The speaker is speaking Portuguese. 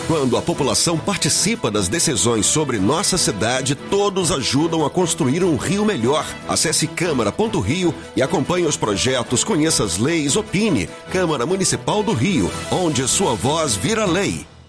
Quando a população participa das decisões sobre nossa cidade, todos ajudam a construir um Rio melhor. Acesse câmara.rio e acompanhe os projetos, conheça as leis, opine. Câmara Municipal do Rio, onde sua voz vira lei.